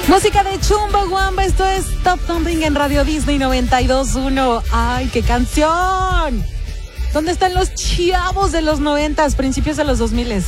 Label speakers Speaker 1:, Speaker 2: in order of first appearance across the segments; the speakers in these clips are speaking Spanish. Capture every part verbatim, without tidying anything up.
Speaker 1: Música de Chumbawamba, esto es Top Thumping en Radio Disney noventa y dos punto uno. ¡Ay, qué canción! ¿Dónde están los chavos de los noventas, principios de los dos miles?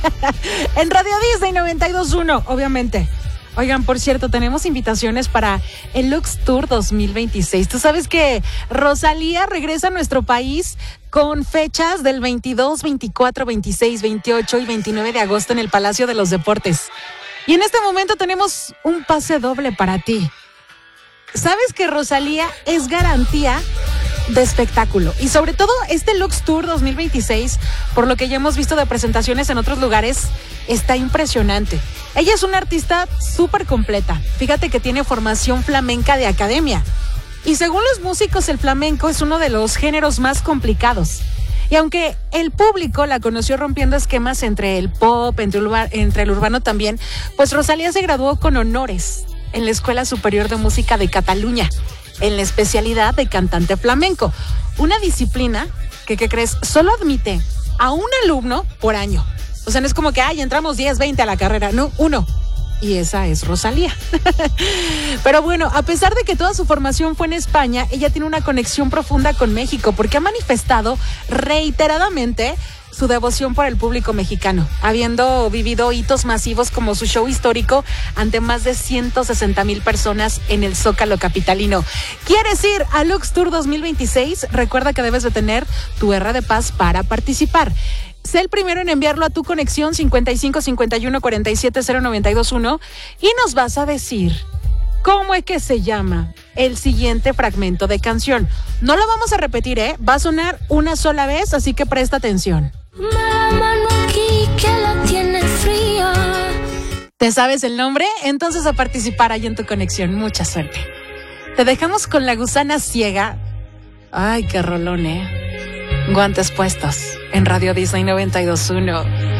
Speaker 1: En Radio Disney noventa y dos punto uno, obviamente. Oigan, por cierto, tenemos invitaciones para el Lux Tour dos mil veintiséis. Tú sabes que Rosalía regresa a nuestro país con fechas del veintidós, veinticuatro, veintiséis, veintiocho y veintinueve de agosto en el Palacio de los Deportes. Y en este momento tenemos un pase doble para ti. ¿Sabes que Rosalía es garantía de espectáculo? Y sobre todo este Lux Tour dos mil veintiséis, por lo que ya hemos visto de presentaciones en otros lugares, está impresionante. Ella es una artista súper completa. Fíjate que tiene formación flamenca de academia. Y según los músicos, el flamenco es uno de los géneros más complicados. Y aunque el público la conoció rompiendo esquemas entre el pop, entre, urba, entre el urbano también, pues Rosalía se graduó con honores en la Escuela Superior de Música de Cataluña, en la especialidad de cantante flamenco. Una disciplina que, ¿qué crees? Solo admite a un alumno por año. O sea, no es como que, ay, entramos diez, veinte a la carrera. No, uno. Y esa es Rosalía. Pero bueno, a pesar de que toda su formación fue en España, ella tiene una conexión profunda con México porque ha manifestado reiteradamente su devoción por el público mexicano, habiendo vivido hitos masivos como su show histórico ante más de ciento sesenta mil personas en el Zócalo capitalino. ¿Quieres ir a Lux Tour dos mil veintiséis? Recuerda que debes de tener tu R de Paz para participar. Sé el primero en enviarlo a tu conexión cincuenta y cinco cincuenta y uno cuarenta y siete cero noventa y dos uno y nos vas a decir cómo es que se llama el siguiente fragmento de canción. No lo vamos a repetir, ¿eh? Va a sonar una sola vez, así que presta atención.
Speaker 2: La mano aquí que la tiene fría.
Speaker 1: ¿Te sabes el nombre? Entonces a participar ahí en tu conexión. Mucha suerte. Te dejamos con La Gusana Ciega. Ay, qué rolón, ¿eh? Guantes puestos en Radio Disney noventa y dos punto uno.